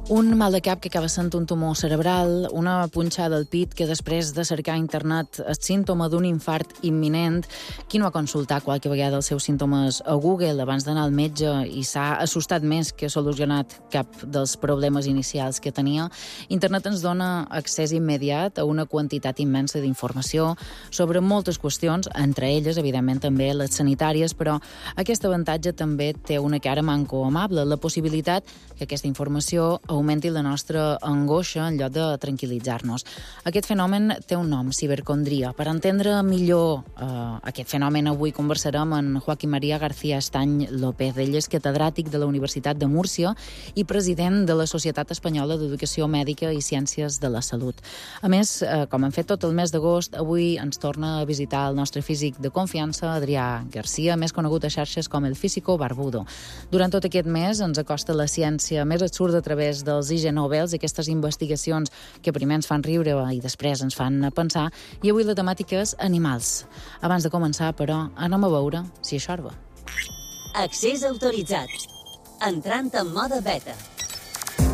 Un mal de cap que acaba sent un tumor cerebral, una punxada al pit que després de cercar a internet és símptoma d'un infart imminent. Qui no ha consultat qualque vegada els seus símptomes a Google abans d'anar al metge i s'ha assustat més que ha solucionat cap dels problemes inicials que tenia? Internet ens dona accés immediat a una quantitat immensa d'informació sobre moltes qüestions, entre elles, evidentment, també les sanitàries, però aquest avantatge també té una cara manco amable, la possibilitat que aquesta informació augmenti la nostra angoixa en lloc de tranquil·litzar-nos. Aquest fenomen té un nom, cibercondria. Per entendre millor aquest fenomen, avui conversarem amb Joaquín María García Estany López. Ell és catedràtic de la Universitat de Múrcia i president de la Societat Espanyola d'Educació Mèdica i Ciències de la Salut. A més, com hem fet tot el mes d'agost, avui ens torna a visitar el nostre físic de confiança, Adrià Garcia, més conegut a xarxes com el Físico Barbudo. Durant tot aquest mes ens acosta la ciència més absurda a través dels IG Nobels, aquestes investigacions que primer ens fan riure i després ens fan pensar, i avui la temàtica és animals. Abans de començar, però, anem a veure si això va. Accés autoritzat. Entrant en mode beta.